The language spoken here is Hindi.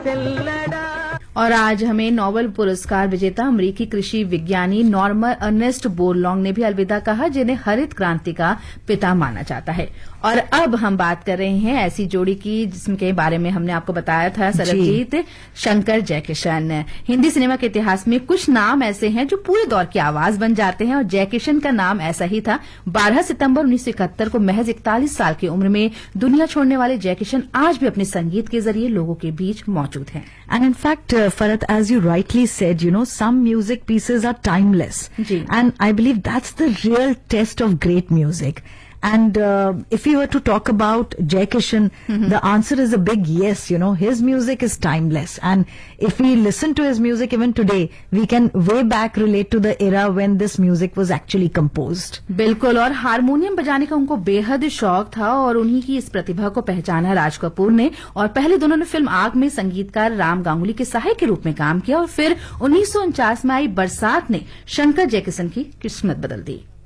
और आज हमें नोबेल पुरस्कार विजेता अमेरिकी कृषि विज्ञानी नॉर्मन अर्नेस्ट बोरलॉन्ग ने भी अलविदा कहा, जिन्हें हरित क्रांति का पिता माना जाता है। और अब हम बात कर रहे हैं ऐसी जोड़ी की जिसके बारे में हमने आपको बताया था, सरबजीत शंकर जयकिशन। हिंदी सिनेमा के इतिहास में कुछ नाम ऐसे हैं जो पूरे दौर की आवाज बन जाते हैं और जयकिशन का नाम ऐसा ही था। 12 सितंबर 1971 को महज 41 साल की उम्र में दुनिया छोड़ने वाले जयकिशन आज भी अपने संगीत के जरिए लोगों के बीच मौजूद हैं। And in fact, Farhat, as you rightly said, some music pieces are timeless. And I believe that's the real test of great music. And if we were to talk about Jai Kishan, the answer is a big yes. His music is timeless. And if we listen to his music even today, we can way back relate to the era when this music was actually composed. बिल्कुल, और हारमोनियम बजाने का उनको बेहद शौक था और उन्हीं की इस प्रतिभा को पहचाना राज कपूर ने। और पहले दोनों ने फिल्म आग में संगीतकार राम गांगुली के सहायक के रूप में काम किया और फिर 1949 में आई बरसात ने शंकर जयकिशन की किस्मत बदल दी।